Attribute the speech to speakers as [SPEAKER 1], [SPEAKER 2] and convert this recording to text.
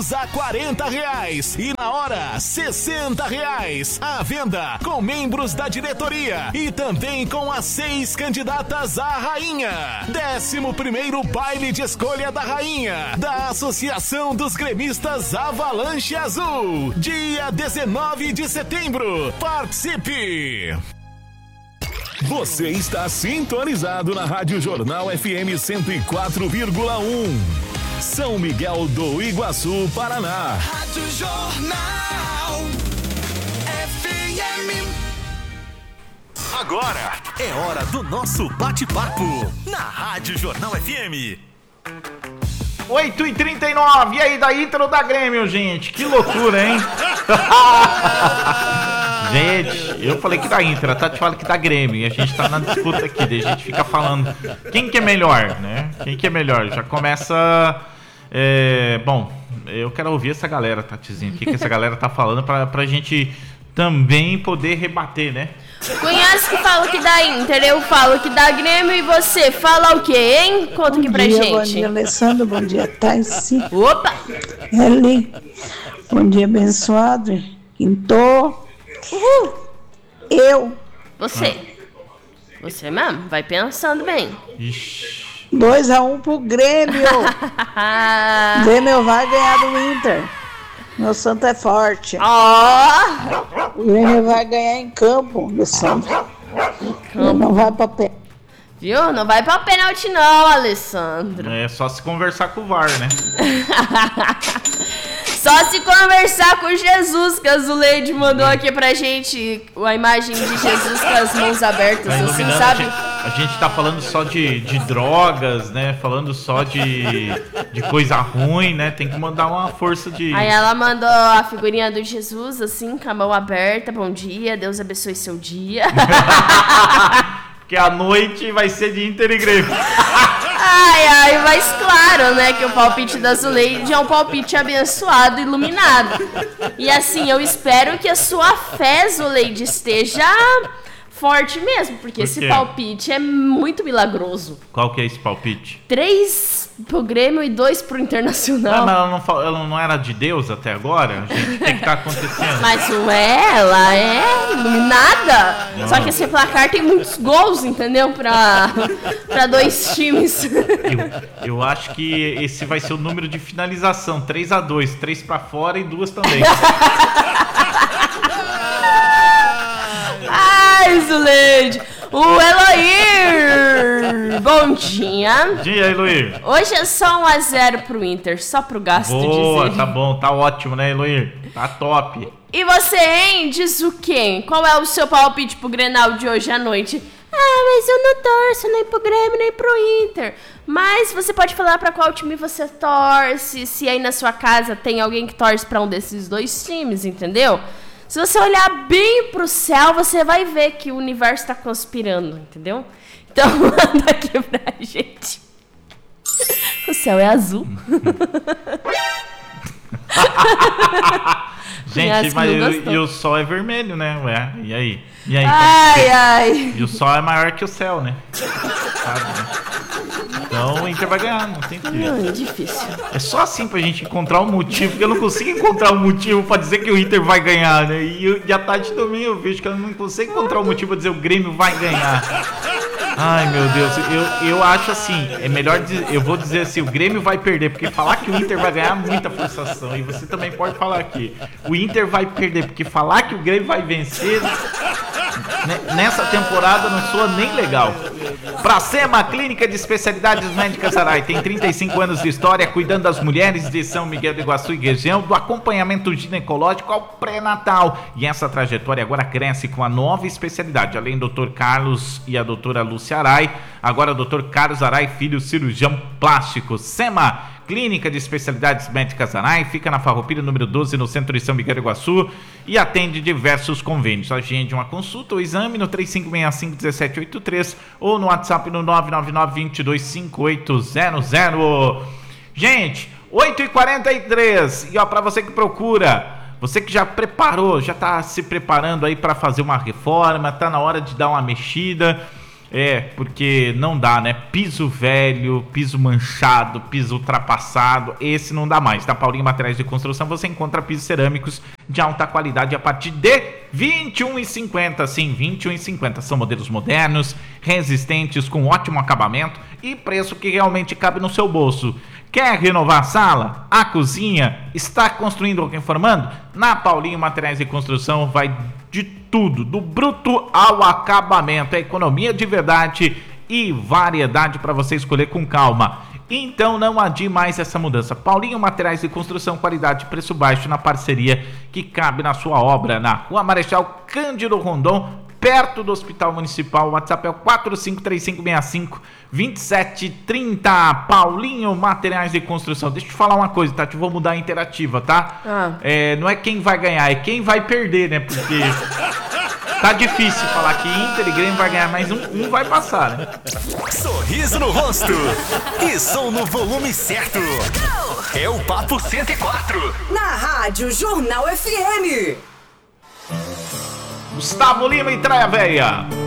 [SPEAKER 1] a R$40 e na hora R$60 à venda com membros da diretoria e também com as 6 candidatas à rainha. 11º baile de escolha da rainha da Associação dos Gremistas Avalanche Azul, dia 19 de setembro. Participe! Você está sintonizado na Rádio Jornal FM 104,1. São Miguel do Iguaçu, Paraná.
[SPEAKER 2] Rádio Jornal FM.
[SPEAKER 1] Agora é hora do nosso bate-papo na Rádio Jornal FM.
[SPEAKER 3] 8h39, e aí da Ítalo da Grêmio, gente? Que loucura, hein? Gente, eu falei que da Inter, a Tati fala que da Grêmio, e a gente tá na disputa aqui, daí a gente fica falando quem que é melhor, né? Quem que é melhor? Já começa... bom, eu quero ouvir essa galera, Tatizinha, o que essa galera tá falando pra gente também poder rebater, né?
[SPEAKER 4] Conhece que fala que da Inter, eu falo que da Grêmio e você fala o quê, hein? Conta aqui pra gente.
[SPEAKER 5] Bom dia, Alessandro, bom dia, Thaís.
[SPEAKER 4] Opa!
[SPEAKER 5] Eli, bom dia, abençoado. Quintou.
[SPEAKER 4] Uhul!
[SPEAKER 5] Eu.
[SPEAKER 4] Você mesmo, vai pensando bem.
[SPEAKER 5] 2-1 pro Grêmio. Grêmio vai ganhar do Inter. Meu santo é forte. O Grêmio vai ganhar em campo, meu santo. Não vai pra pé.
[SPEAKER 4] Viu? Não vai pra pênalti não, Alessandro.
[SPEAKER 3] É só se conversar com o VAR, né?
[SPEAKER 4] Só se conversar com Jesus, que a Zuleide mandou aqui pra gente a imagem de Jesus com as mãos abertas, assim, sabe?
[SPEAKER 3] A gente tá falando só de drogas, né? Falando só de coisa ruim, né? Tem que mandar uma força de...
[SPEAKER 4] Aí ela mandou a figurinha do Jesus, assim, com a mão aberta. Bom dia, Deus abençoe seu dia.
[SPEAKER 3] Que a noite vai ser de Inter e Grêmio.
[SPEAKER 4] Mas claro, né, que o palpite da Zuleide é um palpite abençoado, iluminado. E assim, eu espero que a sua fé, Zuleide, esteja forte mesmo, porque esse palpite é muito milagroso.
[SPEAKER 3] Qual que é esse palpite?
[SPEAKER 4] 3 pro Grêmio e 2 pro Internacional.
[SPEAKER 3] Mas ela não era de Deus até agora? Gente, o que tá acontecendo?
[SPEAKER 4] Mas não é, ela é iluminada. Não. Só que esse placar tem muitos gols, entendeu? Pra 2 times.
[SPEAKER 3] Eu acho que esse vai ser o número de finalização, 3-2, 3 pra fora e 2 também.
[SPEAKER 4] Ai, Zuleide! O Eloir! Bom dia!
[SPEAKER 3] Bom dia, Eloir!
[SPEAKER 4] Hoje é só 1-0 pro Inter, só pro gasto dizer.
[SPEAKER 3] Boa, tá bom, tá ótimo, né, Eloir? Tá top!
[SPEAKER 4] E você, hein? Diz o quê? Qual é o seu palpite pro Grenal de hoje à noite? Mas eu não torço nem pro Grêmio, nem pro Inter. Mas você pode falar pra qual time você torce, se aí na sua casa tem alguém que torce pra um desses 2 times, entendeu? Se você olhar bem pro céu, você vai ver que o universo tá conspirando, entendeu? Então manda aqui pra gente. O céu é azul.
[SPEAKER 3] Gente, mas e o sol é vermelho, né? Ué, e aí?
[SPEAKER 4] Ai.
[SPEAKER 3] E o sol é maior que o céu, né? Sabe, né? Então o Inter vai ganhar, não tem que...
[SPEAKER 4] Não, é difícil.
[SPEAKER 3] É só assim pra gente encontrar um motivo, porque eu não consigo encontrar um motivo pra dizer que o Inter vai ganhar, né? E a Tati também, eu vejo que ela não consegue encontrar um motivo pra dizer que o Grêmio vai ganhar. Ai, meu Deus, eu acho assim, é melhor dizer, eu vou dizer assim, o Grêmio vai perder, porque falar que o Inter vai ganhar é muita forçação, e você também pode falar aqui, o Inter vai perder, porque falar que o Grêmio vai vencer, nessa temporada não soa nem legal. Pra SEMA, Clínica de Especialidades Médicas Arai, tem 35 anos de história, cuidando das mulheres de São Miguel do Iguaçu e região, do acompanhamento ginecológico ao pré-natal, e essa trajetória agora cresce com a nova especialidade, além do Dr. Carlos e a doutora Lúcia Arai, agora o Dr. Carlos Arai Filho, cirurgião plástico. SEMA, Clínica de Especialidades Médicas Arai, fica na Farroupilha, número 12, no centro de São Miguel do Iguaçu, e atende diversos convênios. Agende uma consulta ou exame no 3565-1783 ou no WhatsApp no 999-225800. Gente, 8h43, e ó, pra você que procura, você que já preparou, já tá se preparando aí para fazer uma reforma, tá na hora de dar uma mexida, Porque não dá, né? Piso velho, piso manchado, piso ultrapassado, esse não dá mais. Na Paulinho Materiais de Construção você encontra pisos cerâmicos de alta qualidade a partir de R$ 21,50. Sim, R$ 21,50. São modelos modernos, resistentes, com ótimo acabamento e preço que realmente cabe no seu bolso. Quer renovar a sala, a cozinha, está construindo ou reformando? Na Paulinho Materiais de Construção vai de tudo, do bruto ao acabamento, é economia de verdade e variedade para você escolher com calma. Então não adie mais essa mudança. Paulinho Materiais de Construção, qualidade e preço baixo na parceria que cabe na sua obra, na Rua Marechal Cândido Rondon, perto do Hospital Municipal. O WhatsApp é o 4535652730. Paulinho Materiais de Construção. Deixa eu te falar uma coisa, Tati, vou mudar a interativa, tá? Não é quem vai ganhar, é quem vai perder, né? Porque tá difícil falar que Inter e Grêmio vai ganhar, mas um vai passar, né?
[SPEAKER 1] Sorriso no rosto e som no volume certo. É o Papo 104.
[SPEAKER 2] Na Rádio Jornal FM.
[SPEAKER 3] Gustavo Lima e Traia Véia.